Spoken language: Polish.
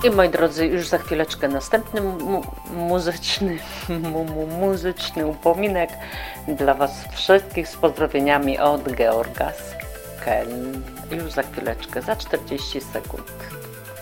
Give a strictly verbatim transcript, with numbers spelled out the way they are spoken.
I moi drodzy, już za chwileczkę następny mu muzyczny, mu mu muzyczny upominek dla Was wszystkich z pozdrowieniami od Georga z Ken. Już za chwileczkę, za czterdzieści sekund.